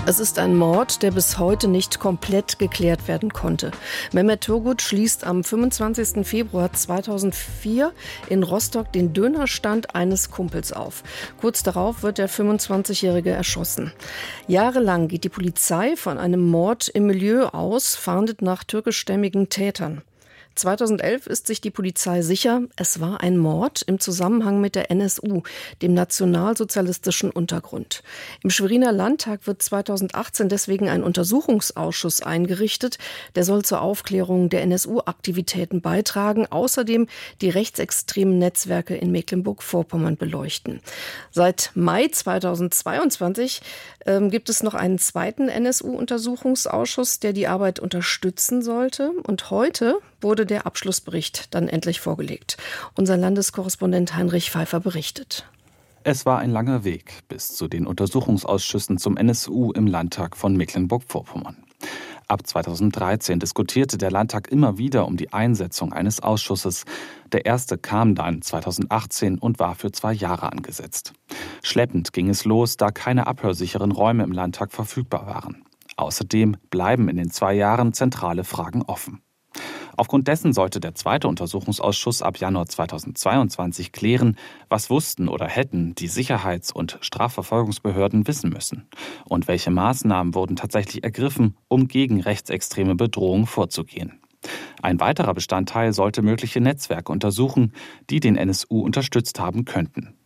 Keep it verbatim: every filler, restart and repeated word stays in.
Es ist ein Mord, der bis heute nicht komplett geklärt werden konnte. Mehmet Turgut schließt am fünfundzwanzigsten Februar zweitausendvier in Rostock den Dönerstand eines Kumpels auf. Kurz darauf wird der fünfundzwanzigjährige erschossen. Jahrelang geht die Polizei von einem Mord im Milieu aus, fahndet nach türkischstämmigen Tätern. zweitausendelf ist sich die Polizei sicher, es war ein Mord im Zusammenhang mit der N S U, dem nationalsozialistischen Untergrund. Im Schweriner Landtag wird zweitausendachtzehn deswegen ein Untersuchungsausschuss eingerichtet. Der soll zur Aufklärung der N S U-Aktivitäten beitragen, außerdem die rechtsextremen Netzwerke in Mecklenburg-Vorpommern beleuchten. Seit Mai zweitausendzweiundzwanzig ähm, gibt es noch einen zweiten N S U-Untersuchungsausschuss, der die Arbeit unterstützen sollte. Und heute wurde der Abschlussbericht dann endlich vorgelegt. Unser Landeskorrespondent Heinrich Pfeiffer berichtet. Es war ein langer Weg bis zu den Untersuchungsausschüssen zum N S U im Landtag von Mecklenburg-Vorpommern. Ab zweitausenddreizehn diskutierte der Landtag immer wieder um die Einsetzung eines Ausschusses. Der erste kam dann zweitausendachtzehn und war für zwei Jahre angesetzt. Schleppend ging es los, da keine abhörsicheren Räume im Landtag verfügbar waren. Außerdem bleiben in den zwei Jahren zentrale Fragen offen. Aufgrund dessen sollte der zweite Untersuchungsausschuss ab Januar zweitausendzweiundzwanzig klären, was wussten oder hätten die Sicherheits- und Strafverfolgungsbehörden wissen müssen und welche Maßnahmen wurden tatsächlich ergriffen, um gegen rechtsextreme Bedrohung vorzugehen. Ein weiterer Bestandteil sollte mögliche Netzwerke untersuchen, die den N S U unterstützt haben könnten.